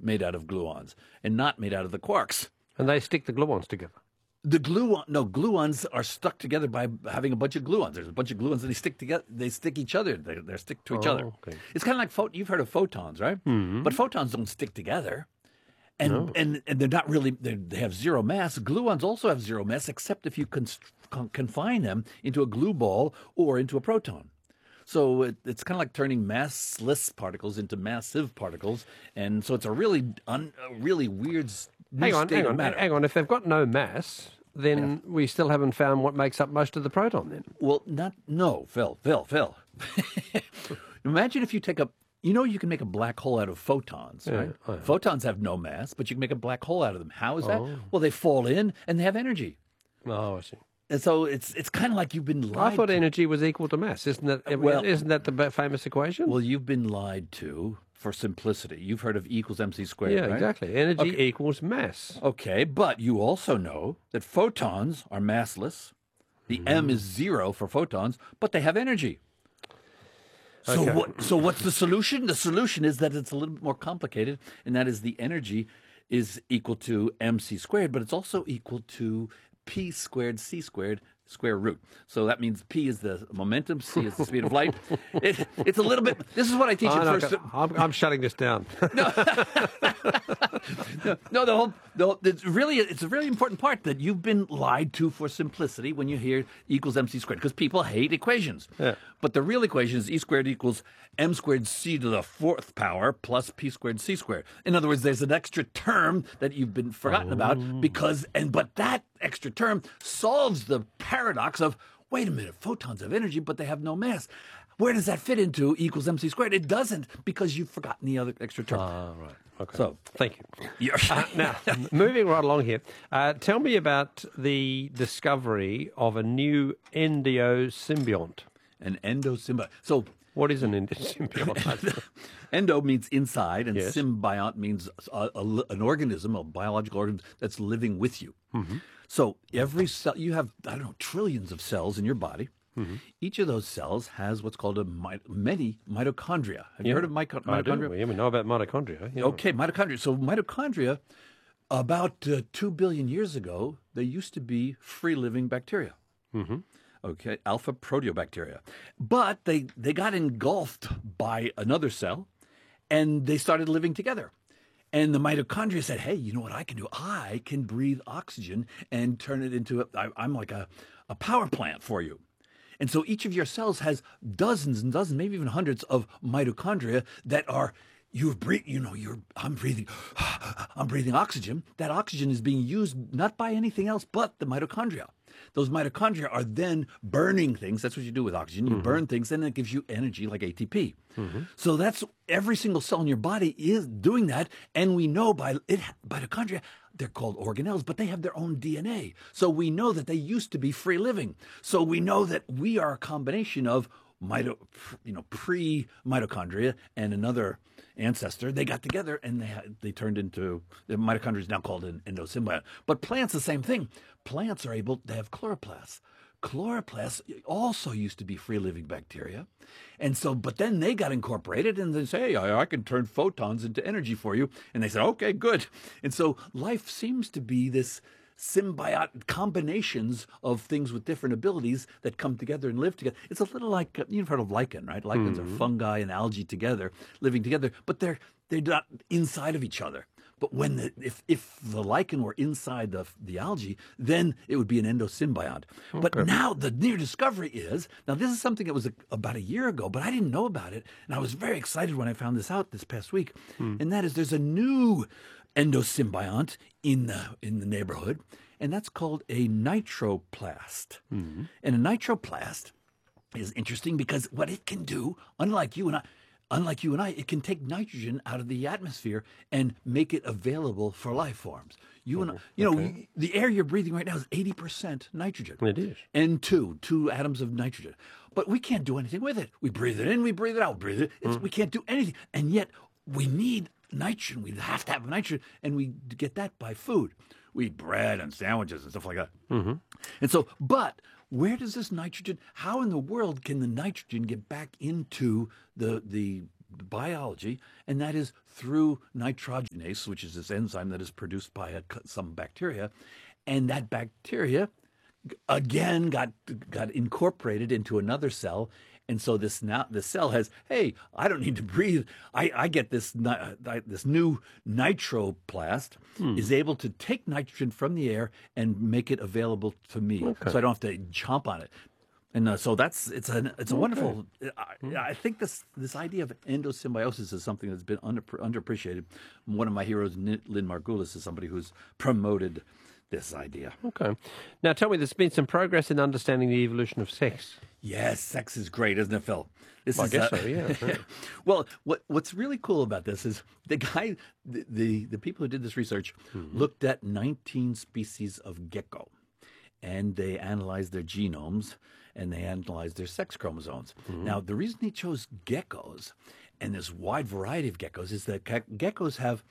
made out of gluons and not made out of the quarks. And they stick the gluons together. The gluons are stuck together by having a bunch of gluons. There's a bunch of gluons, and they stick together. They stick each other. They stick to each other. Okay. It's kind of like you've heard of photons, right? Mm-hmm. But photons don't stick together, and they're not really. They have zero mass. Gluons also have zero mass, except if you confine them into a glue ball or into a proton. So it's kind of like turning massless particles into massive particles, and so it's a really weird. Hang on. If they've got no mass, then we still haven't found what makes up most of the proton. Then, well, Phil. Imagine if you take you can make a black hole out of photons, right? Oh, yeah. Photons have no mass, but you can make a black hole out of them. How is that? Well, they fall in and they have energy. Oh, I see. And so it's kind of like you've been lied I thought to. energy was equal to mass. Isn't that the famous equation? Well, you've been lied to for simplicity. You've heard of E equals mc squared, yeah, right? exactly. Energy equals mass. Okay, but you also know that photons are massless. The M is 0 for photons, but they have energy. So what's the solution? The solution is that it's a little bit more complicated, and that is the energy is equal to mc squared, but it's also equal to p squared c squared square root. So that means p is the momentum, c is the speed of light. It's a little bit. This is what I teach at first. I'm shutting this down. It's a really important part that you've been lied to for simplicity when you hear equals mc squared, because people hate equations. Yeah. But the real equation is E squared equals m squared c to the fourth power plus p squared c squared. In other words, there's an extra term that you've been forgotten about but that extra term solves the paradox of, wait a minute, photons have energy, but they have no mass. Where does that fit into E equals mc squared? It doesn't, because you've forgotten the other extra term. Right. Okay. So, thank you. Now, moving right along here, tell me about the discovery of a new endosymbiont. An endosymbiont. So, what is an endosymbiont? Endo means inside, and Yes. symbiont means an organism, a biological organism that's living with you. Mm-hmm. So every cell, you have, trillions of cells in your body. Mm-hmm. Each of those cells has what's called many mitochondria. Have you heard of mitochondria? I do. Yeah, we know about mitochondria. Yeah. Okay, mitochondria. So mitochondria, about 2 billion years ago, they used to be free-living bacteria. Mm-hmm. Okay, alpha proteobacteria. But they got engulfed by another cell, and they started living together. And the mitochondria said, hey, you know what I can do? I can breathe oxygen and turn it into I'm like a power plant for you. And so each of your cells has dozens and dozens, maybe even hundreds of mitochondria that are I'm breathing oxygen. That oxygen is being used not by anything else but the mitochondria. Those mitochondria are then burning things. That's what you do with oxygen. You burn things, and it gives you energy like ATP. So that's every single cell in your body is doing that. And we know mitochondria, they're called organelles, but they have their own DNA. So we know that they used to be free living. So we know that we are a combination of pre-mitochondria and another ancestor. They got together and they turned into, the mitochondria is now called an endosymbiont. But plants, the same thing. Plants are able to have chloroplasts. Chloroplasts also used to be free-living bacteria. And so, but then they got incorporated and they say, hey, I can turn photons into energy for you. And they said, okay, good. And so life seems to be this symbiotic combinations of things with different abilities that come together and live together. It's a little like, you've heard of lichen, right? Lichens are fungi and algae together, living together, but they're not inside of each other. But if the lichen were inside the algae, then it would be an endosymbiont. Okay. But now the near discovery is, now this is something that was about a year ago, but I didn't know about it. And I was very excited when I found this out this past week. And that is, there's a new endosymbiont in the neighborhood, and that's called a nitroplast. And a nitroplast is interesting because what it can do, unlike you and I, it can take nitrogen out of the atmosphere and make it available for life forms. The air you're breathing right now is 80% nitrogen. It is. N2, 2 atoms of nitrogen. But we can't do anything with it. We breathe it in, we breathe it out, we can't do anything. And yet we need nitrogen. We have to have nitrogen, and we get that by food. We eat bread and sandwiches and stuff like that. And so, but where does this nitrogen, how in the world can the nitrogen get back into the biology, and that is through nitrogenase, which is this enzyme that is produced by some bacteria, and that bacteria again got incorporated into another cell. And so the cell has, hey, I don't need to breathe. I get this new nitroplast is able to take nitrogen from the air and make it available to me, so I don't have to chomp on it. And so it's a wonderful. I think this idea of endosymbiosis is something that's been underappreciated. One of my heroes, Lynn Margulis, is somebody who's promoted this idea. Okay. Now tell me, there's been some progress in understanding the evolution of sex. Yes, sex is great, isn't it, Phil? I guess so, yeah. Well, what's really cool about this is the people who did this research looked at 19 species of gecko, and they analyzed their genomes, and they analyzed their sex chromosomes. Now, the reason he chose geckos, and this wide variety of geckos, is that geckos have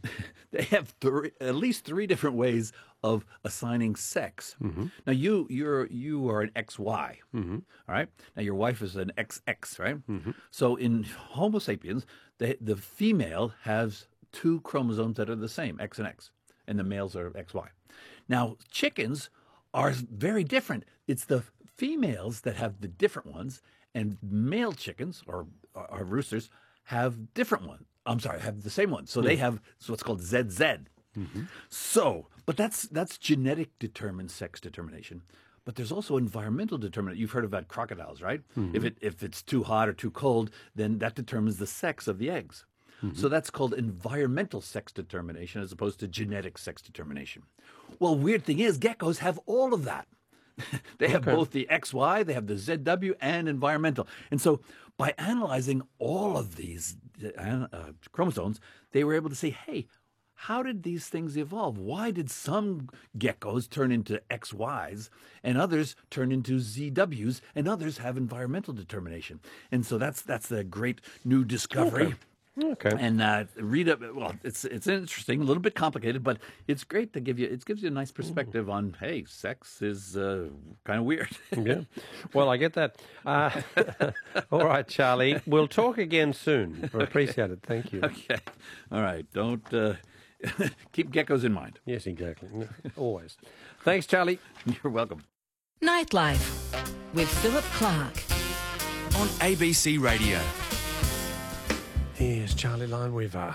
at least three different ways of assigning sex. Now, you are an XY, all right? Now, your wife is an XX, right? So in Homo sapiens, the female has two chromosomes that are the same, X and X, and the males are XY. Now, chickens are very different. It's the females that have the different ones, and male chickens or roosters have different ones. I'm sorry, have the same ones. So they have what's called ZZ. So, but that's genetic determined sex determination. But there's also environmental determinant. You've heard about crocodiles, right? If it's too hot or too cold, then that determines the sex of the eggs. So that's called environmental sex determination as opposed to genetic sex determination. Well, weird thing is geckos have all of that. They have both the XY, they have the ZW, and environmental. And so by analyzing all of these chromosomes, they were able to say, hey, how did these things evolve? Why did some geckos turn into XYs and others turn into ZWs and others have environmental determination? And so that's the great new discovery. Okay. And read it. Well, it's interesting, a little bit complicated, but it's great to gives you a nice perspective on, hey, sex is kind of weird. Yeah. Well, I get that. All right, Charlie. We'll talk again soon. I appreciate it. Thank you. Okay. All right. Don't keep geckos in mind. Yes, exactly. Always. Thanks, Charlie. You're welcome. Nightlife with Philip Clark on ABC Radio. Here's Charlie Lineweaver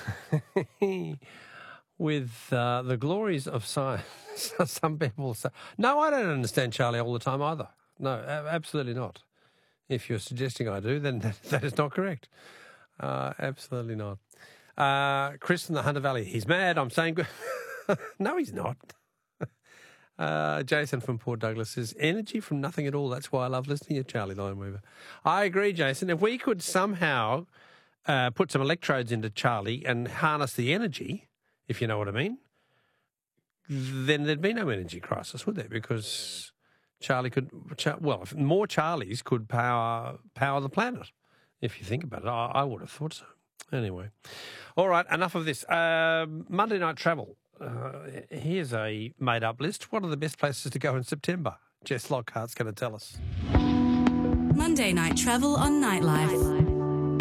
with the glories of science. Some people say, no, I don't understand Charlie all the time either. No, absolutely not. If you're suggesting I do, then that is not correct. Absolutely not. Chris in the Hunter Valley, he's mad. I'm saying, no, he's not. Jason from Port Douglas says, energy from nothing at all. That's why I love listening to Charlie Lineweaver. I agree, Jason. If we could somehow put some electrodes into Charlie and harness the energy, if you know what I mean, then there'd be no energy crisis, would there? Because Charlie could, if more Charlies could power the planet. If you think about it, I would have thought so. Anyway, all right, enough of this. Monday night travel. Here's a made-up list. What are the best places to go in September? Jess Lockhart's going to tell us. Monday night travel on Nightlife.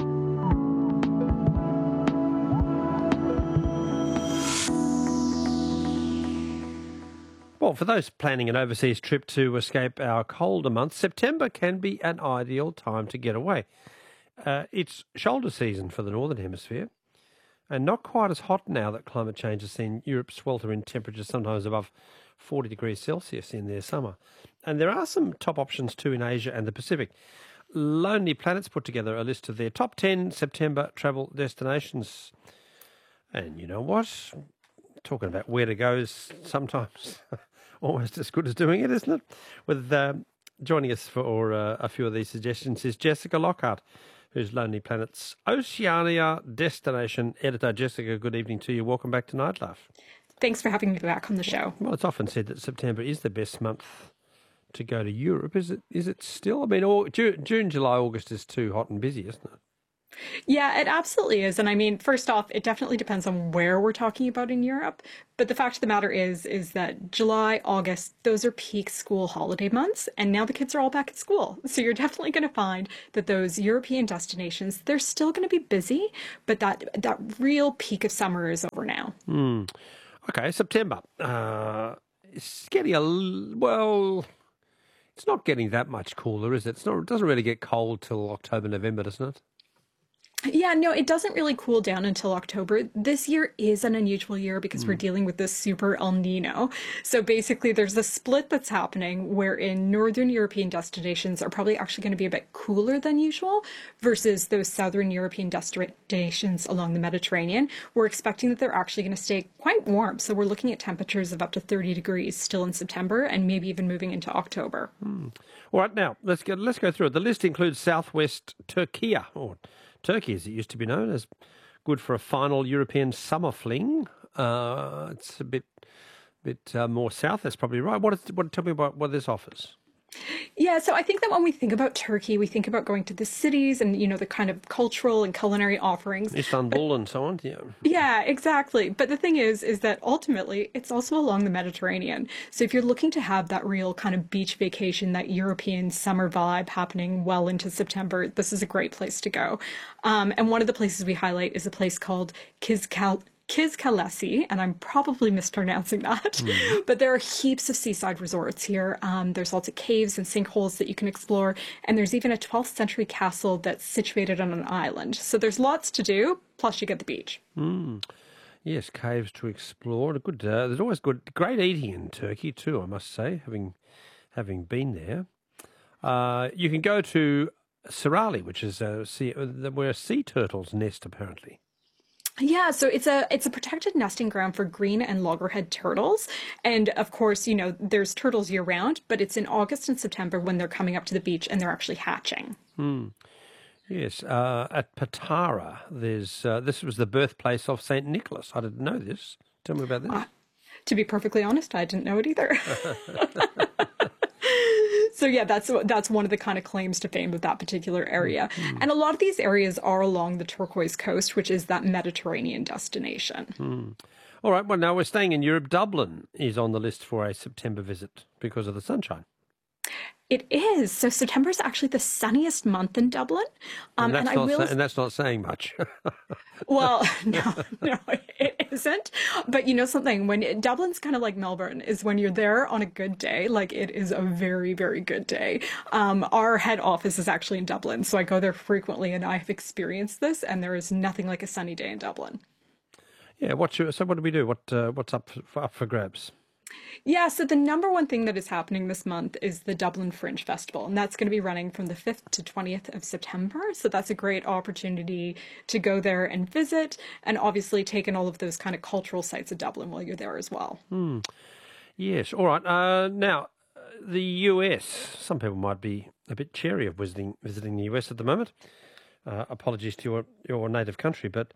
Well, for those planning an overseas trip to escape our colder months, September can be an ideal time to get away. It's shoulder season for the Northern Hemisphere, and not quite as hot now that climate change has seen Europe swelter in temperatures sometimes above 40 degrees Celsius in their summer. And there are some top options too in Asia and the Pacific. Lonely Planets put together a list of their top 10 September travel destinations. And you know what? Talking about where to go is sometimes almost as good as doing it, isn't it? With joining us for a few of these suggestions is Jessica Lockhart, who's Lonely Planet's Oceania destination editor. Jessica, good evening to you. Welcome back to Nightlife. Thanks for having me back on the show. Well, it's often said that September is the best month to go to Europe. Is it still? I mean, June, July, August is too hot and busy, isn't it? Yeah, it absolutely is. And I mean, first off, it definitely depends on where we're talking about in Europe. But the fact of the matter is that July, August, those are peak school holiday months, and now the kids are all back at school. So you're definitely going to find that those European destinations, they're still going to be busy, but that real peak of summer is over now. Okay, September. It's getting well, it's not getting that much cooler, is it? It doesn't really get cold till October, November, doesn't it? Yeah, no, it doesn't really cool down until October. This year is an unusual year because we're dealing with this super El Nino. So basically, there's a split that's happening wherein Northern European destinations are probably actually going to be a bit cooler than usual versus those Southern European destinations along the Mediterranean. We're expecting that they're actually going to stay quite warm. So we're looking at temperatures of up to 30 degrees still in September and maybe even moving into October. All right, now let's go through it. The list includes Southwest Turkey, or Turkey as it used to be known, as good for a final European summer fling. It's a bit more south. That's probably right. Tell me about what this offers. Yeah, so I think that when we think about Turkey, we think about going to the cities and, the kind of cultural and culinary offerings. Istanbul and so on, yeah. Yeah, exactly. But the thing is that ultimately it's also along the Mediterranean. So if you're looking to have that real kind of beach vacation, that European summer vibe happening well into September, this is a great place to go. And one of the places we highlight is a place called Kizkalesi, and I'm probably mispronouncing that, but there are heaps of seaside resorts here. There's lots of caves and sinkholes that you can explore, and there's even a 12th century castle that's situated on an island. So there's lots to do, plus you get the beach. Yes, caves to explore. There's always great eating in Turkey too, I must say, having been there. You can go to Sirali, which is where sea turtles nest, apparently. Yeah, so it's a protected nesting ground for green and loggerhead turtles. And of course, there's turtles year round, but it's in August and September when they're coming up to the beach and they're actually hatching. Yes, at Patara, this was the birthplace of St. Nicholas. I didn't know this. Tell me about this. To be perfectly honest, I didn't know it either. So yeah, that's one of the kind of claims to fame of that particular area. And a lot of these areas are along the Turquoise Coast, which is that Mediterranean destination. All right, well, now we're staying in Europe. Dublin is on the list for a September visit because of the sunshine. It is. So September is actually the sunniest month in Dublin. And that's not saying much. Well, no, it isn't. But you know something, Dublin's kind of like Melbourne, is when you're there on a good day, like it is a very, very good day. Our head office is actually in Dublin, so I go there frequently and I have experienced this, and there is nothing like a sunny day in Dublin. Yeah, what do we do? What's up for grabs? Yeah, so the number one thing that is happening this month is the Dublin Fringe Festival, and that's going to be running from the 5th to 20th of September. So that's a great opportunity to go there and visit, and obviously take in all of those kind of cultural sites of Dublin while you're there as well. Yes, all right. Now, the US, some people might be a bit chary of visiting the US at the moment. Apologies to your native country, but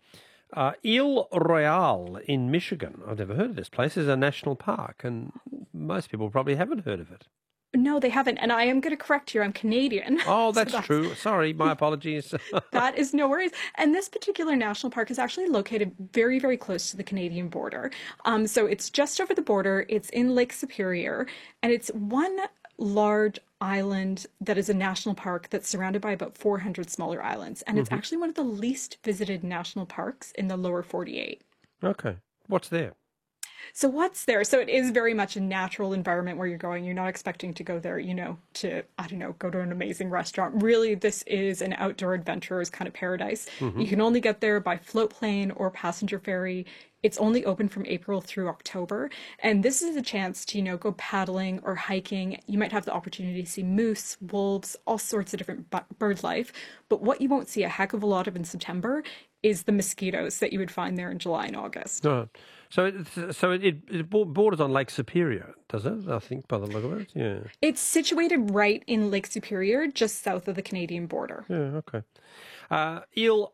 Ile Royale in Michigan, I've never heard of this place, is a national park, and most people probably haven't heard of it. No, they haven't. And I am going to correct you. I'm Canadian. Oh, that's true. Sorry, my apologies. That is no worries. And this particular national park is actually located very, very close to the Canadian border. So it's just over the border. It's in Lake Superior, and it's one large island that is a national park that's surrounded by about 400 smaller islands. And it's actually one of the least visited national parks in the lower 48. Okay. What's there? So what's there? So it is very much a natural environment where you're going. You're not expecting to go there, to, go to an amazing restaurant. Really, this is an outdoor adventurer's kind of paradise. You can only get there by float plane or passenger ferry. It's only open from April through October. And this is a chance to, go paddling or hiking. You might have the opportunity to see moose, wolves, all sorts of different bird life. But what you won't see a heck of a lot of in September is the mosquitoes that you would find there in July and August. Oh. So it borders on Lake Superior, does it? I think by the look of it, yeah. It's situated right in Lake Superior, just south of the Canadian border. Yeah, okay. Ile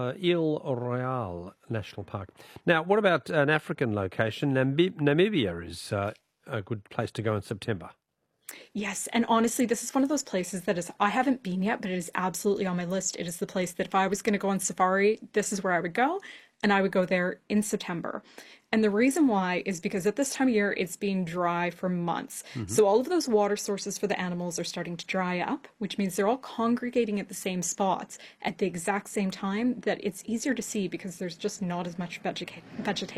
Royale National Park. Now, what about an African location? Namibia is a good place to go in September. Yes, and honestly, this is one of those places that is, I haven't been yet, but it is absolutely on my list. It is the place that if I was going to go on safari, this is where I would go, and I would go there in September. And the reason why is because at this time of year, it's been dry for months. So all of those water sources for the animals are starting to dry up, which means they're all congregating at the same spots at the exact same time that it's easier to see because there's just not as much vegetation